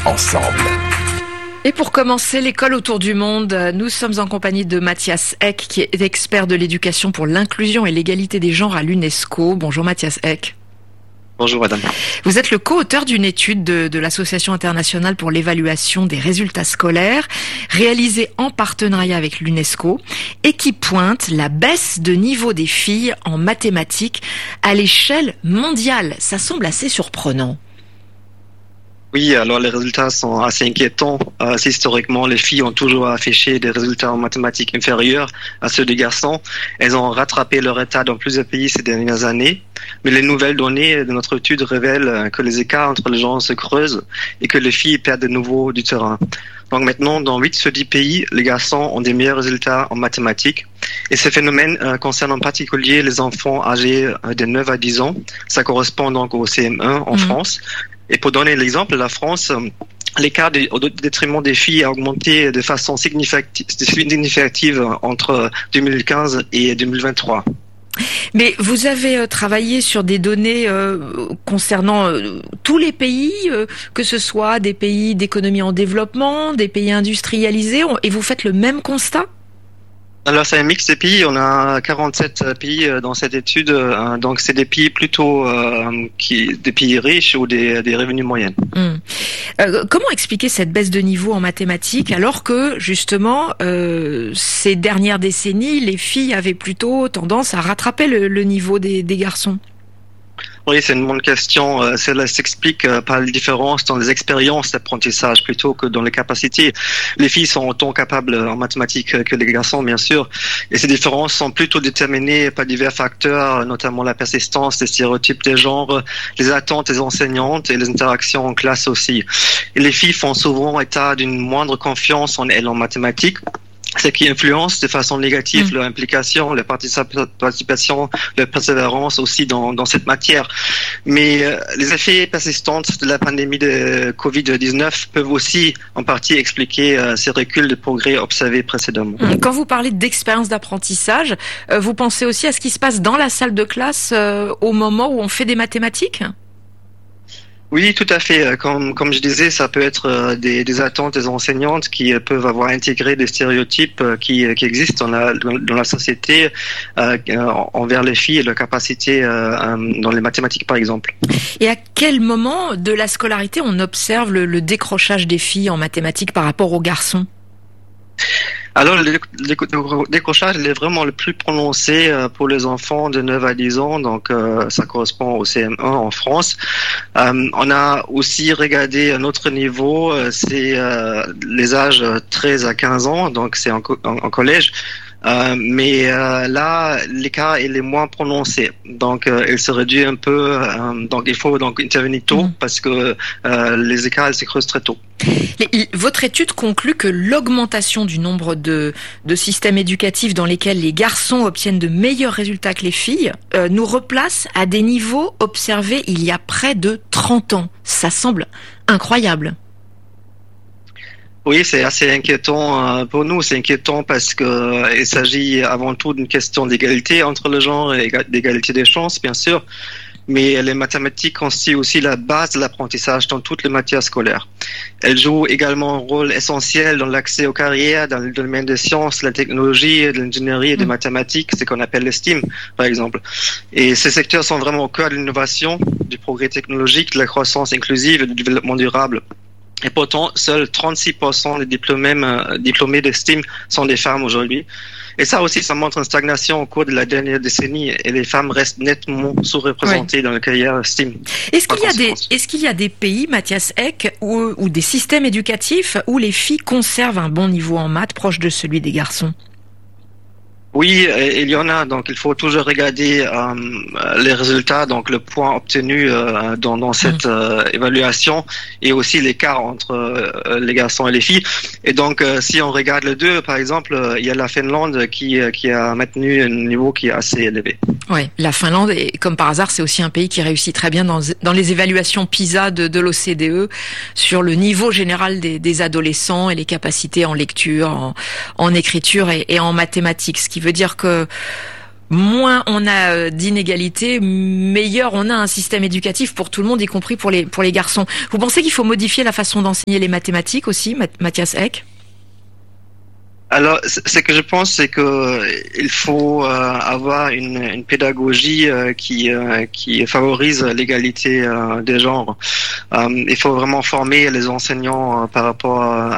ensemble. Et pour commencer, l'école autour du monde, nous sommes en compagnie de Mathias Eck, qui est expert de l'éducation pour l'inclusion et l'égalité des genres à l'UNESCO. Bonjour Mathias Eck. Bonjour madame. Vous êtes le co-auteur d'une étude de l'Association internationale pour l'évaluation des résultats scolaires, réalisée en partenariat avec l'UNESCO, et qui pointe la baisse de niveau des filles en mathématiques à l'échelle mondiale. Ça semble assez surprenant. Oui, alors les résultats sont assez inquiétants. Historiquement, les filles ont toujours affiché des résultats en mathématiques inférieurs à ceux des garçons. Elles ont rattrapé leur état dans plusieurs pays ces dernières années. Mais les nouvelles données de notre étude révèlent que les écarts entre les genres se creusent et que les filles perdent de nouveau du terrain. Donc maintenant, dans 8 sur 10 pays, les garçons ont des meilleurs résultats en mathématiques. Et ce phénomène concerne en particulier les enfants âgés de 9 à 10 ans. Ça correspond donc au CM1 en France. Et pour donner l'exemple, la France, l'écart au détriment des filles a augmenté de façon significative entre 2015 et 2023. Mais vous avez travaillé sur des données concernant tous les pays, que ce soit des pays d'économie en développement, des pays industrialisés, et vous faites le même constat ? Alors c'est un mix des pays, on a 47 pays dans cette étude, donc c'est des pays plutôt des pays riches ou des revenus moyens. Comment expliquer cette baisse de niveau en mathématiques alors que justement ces dernières décennies les filles avaient plutôt tendance à rattraper le niveau des garçons ? Oui, c'est une bonne question. Cela s'explique par les différences dans les expériences d'apprentissage plutôt que dans les capacités. Les filles sont autant capables en mathématiques que les garçons, bien sûr. Et ces différences sont plutôt déterminées par divers facteurs, notamment la persistance des stéréotypes des genres, les attentes des enseignantes et les interactions en classe aussi. Et les filles font souvent état d'une moindre confiance en elles en mathématiques, ce qui influence de façon négative leur implication, leur participation, leur persévérance aussi dans cette matière. Mais les effets persistants de la pandémie de Covid-19 peuvent aussi en partie expliquer ces reculs de progrès observés précédemment. Quand vous parlez d'expérience d'apprentissage, vous pensez aussi à ce qui se passe dans la salle de classe au moment où on fait des mathématiques ? Oui, tout à fait. Comme je disais, ça peut être des attentes des enseignantes qui peuvent avoir intégré des stéréotypes qui existent dans la société envers les filles et leur capacité dans les mathématiques, par exemple. Et à quel moment de la scolarité on observe le décrochage des filles en mathématiques par rapport aux garçons ? Alors, le décrochage il est vraiment le plus prononcé pour les enfants de 9 à 10 ans, donc ça correspond au CM1 en France. On a aussi regardé un autre niveau, c'est les âges 13 à 15 ans, donc c'est en collège. Mais là, l'écart il est moins prononcé, donc il se réduit un peu. Donc il faut donc intervenir tôt parce que les écarts ils se creusent très tôt. Votre étude conclut que l'augmentation du nombre de systèmes éducatifs dans lesquels les garçons obtiennent de meilleurs résultats que les filles nous replace à des niveaux observés il y a près de 30 ans. Ça semble incroyable. Oui, c'est assez inquiétant pour nous. C'est inquiétant parce que il s'agit avant tout d'une question d'égalité entre les genres et d'égalité des chances, bien sûr. Mais les mathématiques constituent aussi la base de l'apprentissage dans toutes les matières scolaires. Elles jouent également un rôle essentiel dans l'accès aux carrières, dans le domaine des sciences, de la technologie, de l'ingénierie et des mathématiques, ce qu'on appelle les STEAM, par exemple. Et ces secteurs sont vraiment au cœur de l'innovation, du progrès technologique, de la croissance inclusive et du développement durable. Et pourtant, seuls 36% des diplômés de STEAM sont des femmes aujourd'hui. Et ça aussi, ça montre une stagnation au cours de la dernière décennie et les femmes restent nettement sous-représentées dans la carrière STEAM. Est-ce qu'il y a des pays, Mathias Eck, ou des systèmes éducatifs où les filles conservent un bon niveau en maths proche de celui des garçons ? Oui, il y en a. Donc, il faut toujours regarder les résultats, donc le point obtenu dans cette évaluation et aussi l'écart entre les garçons et les filles. Et donc, si on regarde les deux, par exemple, il y a la Finlande qui a maintenu un niveau qui est assez élevé. Oui, la Finlande, et comme par hasard, c'est aussi un pays qui réussit très bien dans les évaluations PISA de l'OCDE sur le niveau général des adolescents et les capacités en lecture, en écriture et en mathématiques. Ce qui veut dire que moins on a d'inégalités, meilleur on a un système éducatif pour tout le monde, y compris pour les garçons. Vous pensez qu'il faut modifier la façon d'enseigner les mathématiques aussi, Mathias Eck? Alors, ce que je pense, c'est que il faut avoir une pédagogie qui favorise l'égalité des genres. Il faut vraiment former les enseignants par rapport